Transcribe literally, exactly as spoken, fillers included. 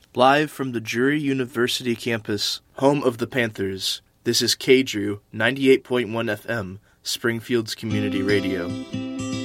Live from the Drury University campus, home of the Panthers, this is K-Drew ninety-eight point one F M, Springfield's community radio.